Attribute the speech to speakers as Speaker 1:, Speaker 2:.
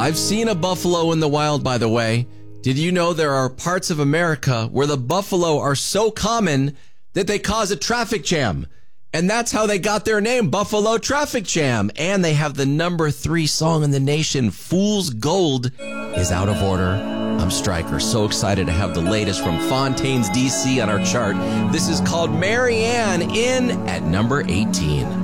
Speaker 1: I've seen a buffalo in the wild, by the way. Did you know there are parts of America where the buffalo are so common that they cause a traffic jam? And that's how they got their name, Buffalo Traffic Jam. And they have the number 3 song in the nation, Fool's Gold, is out of order. I'm Stryker, so excited to have the latest from Fontaines, D.C. on our chart. This is called Mary Ann in at number 18.